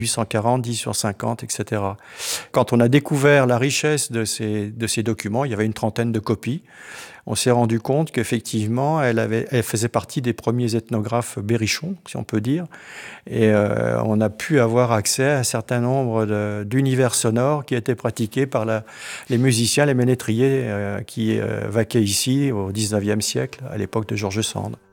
840, 10 sur 50, etc. Quand on a découvert la richesse de ces documents, il y avait une trentaine de copies, on s'est rendu compte qu'effectivement, elle faisait partie des premiers ethnographes berrichons, si on peut dire. Et on a pu avoir accès à un certain nombre d'univers sonores qui étaient pratiqués par les musiciens, les ménétriers qui vaquaient ici au XIXe siècle, à l'époque de George Sand.